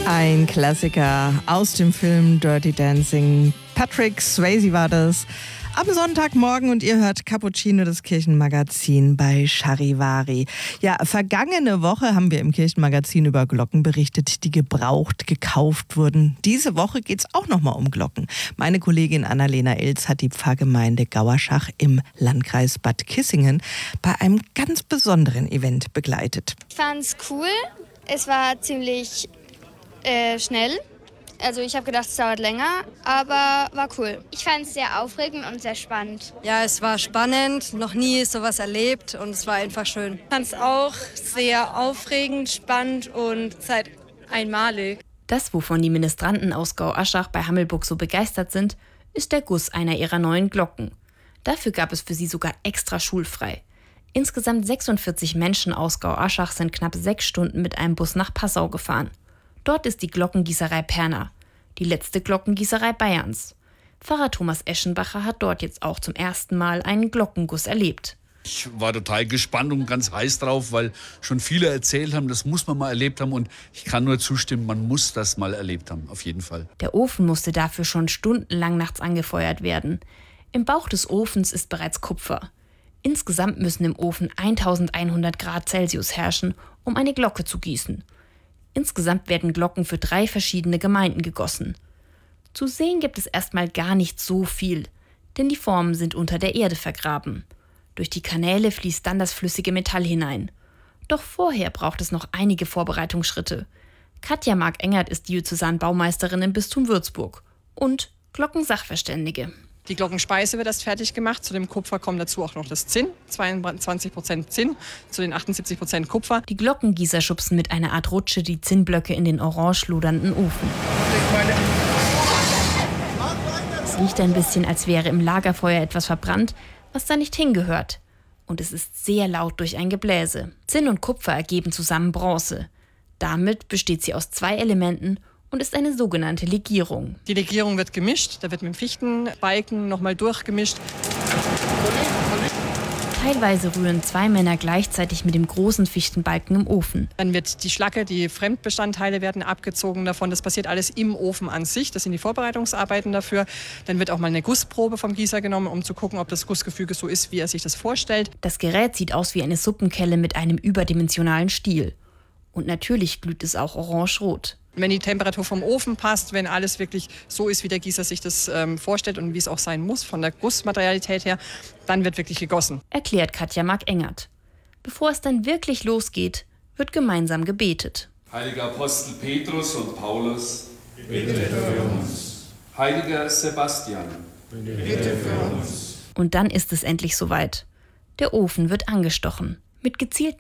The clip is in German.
Ein Klassiker aus dem Film Dirty Dancing. Patrick Swayze war das. Am Sonntagmorgen und ihr hört Cappuccino, das Kirchenmagazin bei Charivari. Ja, vergangene Woche haben wir im Kirchenmagazin über Glocken berichtet, die gebraucht gekauft wurden. Diese Woche geht es auch nochmal um Glocken. Meine Kollegin Annalena Ilz hat die Pfarrgemeinde Gauerschach im Landkreis Bad Kissingen bei einem ganz besonderen Event begleitet. Ich fand's cool. Es war ziemlich schnell. Also ich habe gedacht, es dauert länger, aber war cool. Ich fand es sehr aufregend und sehr spannend. Ja, es war spannend, noch nie sowas erlebt und es war einfach schön. Ich fand es auch sehr aufregend, spannend und einmalig. Das, wovon die Ministranten aus Gauaschach bei Hammelburg so begeistert sind, ist der Guss einer ihrer neuen Glocken. Dafür gab es für sie sogar extra schulfrei. Insgesamt 46 Menschen aus Gauaschach sind knapp 6 Stunden mit einem Bus nach Passau gefahren. Dort ist die Glockengießerei Perner, die letzte Glockengießerei Bayerns. Pfarrer Thomas Eschenbacher hat dort jetzt auch zum ersten Mal einen Glockenguss erlebt. Ich war total gespannt und ganz heiß drauf, weil schon viele erzählt haben, das muss man mal erlebt haben. Und ich kann nur zustimmen, man muss das mal erlebt haben, auf jeden Fall. Der Ofen musste dafür schon stundenlang nachts angefeuert werden. Im Bauch des Ofens ist bereits Kupfer. Insgesamt müssen im Ofen 1100 Grad Celsius herrschen, um eine Glocke zu gießen. Insgesamt werden Glocken für 3 verschiedene Gemeinden gegossen. Zu sehen gibt es erstmal gar nicht so viel, denn die Formen sind unter der Erde vergraben. Durch die Kanäle fließt dann das flüssige Metall hinein. Doch vorher braucht es noch einige Vorbereitungsschritte. Katja Mark-Engert ist Diözesanbaumeisterin im Bistum Würzburg und Glockensachverständige. Die Glockenspeise wird erst fertig gemacht. Zu dem Kupfer kommt dazu auch noch das Zinn, 22% Zinn, zu den 78% Kupfer. Die Glockengießer schubsen mit einer Art Rutsche die Zinnblöcke in den orange lodernden Ofen. Es riecht ein bisschen, als wäre im Lagerfeuer etwas verbrannt, was da nicht hingehört. Und es ist sehr laut durch ein Gebläse. Zinn und Kupfer ergeben zusammen Bronze. Damit besteht sie aus 2 Elementen und ist eine sogenannte Legierung. Die Legierung wird gemischt, da wird mit dem Fichtenbalken nochmal durchgemischt. Teilweise rühren 2 Männer gleichzeitig mit dem großen Fichtenbalken im Ofen. Dann wird die Schlacke, die Fremdbestandteile werden abgezogen davon. Das passiert alles im Ofen an sich. Das sind die Vorbereitungsarbeiten dafür. Dann wird auch mal eine Gussprobe vom Gießer genommen, um zu gucken, ob das Gussgefüge so ist, wie er sich das vorstellt. Das Gerät sieht aus wie eine Suppenkelle mit einem überdimensionalen Stiel. Und natürlich glüht es auch orange-rot. Wenn die Temperatur vom Ofen passt, wenn alles wirklich so ist, wie der Gießer sich das vorstellt und wie es auch sein muss, von der Gussmaterialität her, dann wird wirklich gegossen. Erklärt Katja Mark-Engert. Bevor es dann wirklich losgeht, wird gemeinsam gebetet. Heiliger Apostel Petrus und Paulus, bitte für uns. Heiliger Sebastian, bitte für uns. Und dann ist es endlich soweit. Der Ofen wird angestochen. Mit gezielten